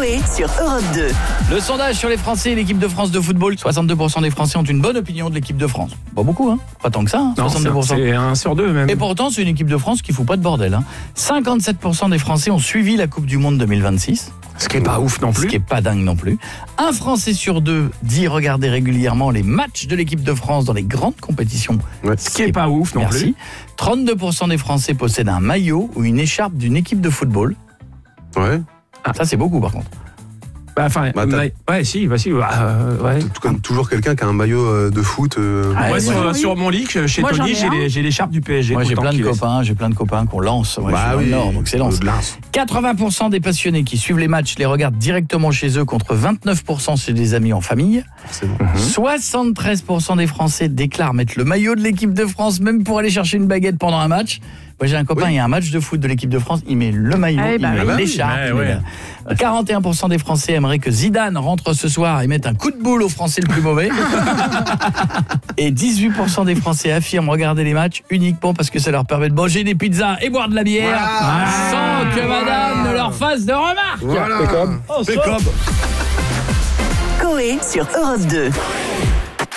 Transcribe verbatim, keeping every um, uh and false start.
Coé sur Europe deux. Le sondage sur les Français et l'équipe de France de football. soixante-deux pour cent des Français ont une bonne opinion de l'équipe de France. Pas beaucoup, hein. Pas tant que ça, hein, Non, soixante-deux pour cent. c'est un sur deux même. Et pourtant, c'est une équipe de France qui fout pas de bordel. Hein. cinquante-sept pour cent des Français ont suivi la Coupe du Monde deux mille vingt-six. Ce qui est pas ouf non Ce plus. qui est pas dingue non plus. Un Français sur deux dit regarder régulièrement les matchs de l'équipe de France dans les grandes compétitions. Ouais. Ce qui est pas ouf non Merci. plus. trente-deux pour cent des Français possèdent un maillot ou une écharpe d'une équipe de football. Ouais. Ça, c'est beaucoup par contre. Bah, enfin, Bah, t'as- ouais, ouais, si, bah, si, bah, euh, ouais. Tout comme toujours quelqu'un qui a un maillot euh, de foot. euh, Ah, Moi, ouais, sur, ouais. sur mon lit, chez Moi, j'en Tony, ai j'ai un. les- j'ai l'écharpe du P S G. Moi, tout j'ai le temps plein de qu'il laisse. copains, j'ai plein de copains qu'on lance. Ouais, Bah je suis oui. dans le Nord, donc c'est lance. de Lens. quatre-vingts pour cent des passionnés qui suivent les matchs les regardent directement chez eux contre vingt-neuf pour cent chez des amis en famille. C'est bon. soixante-treize pour cent des Français déclarent mettre le maillot de l'équipe de France même pour aller chercher une baguette pendant un match. Moi, j'ai un copain, Oui. il y a un match de foot de l'équipe de France, il met le maillot, Ah, il bah met oui. l'écharpe. Ouais, il met ouais. la- quarante et un pour cent des Français aimeraient que Zidane rentre ce soir et mette un coup de boule au Français le plus mauvais. Et dix-huit pour cent des Français affirment regarder les matchs uniquement parce que ça leur permet de manger des pizzas et boire de la bière Voilà. sans que madame ne leur fasse de remarques. Voilà. Oh, ça. Coé sur Europe deux.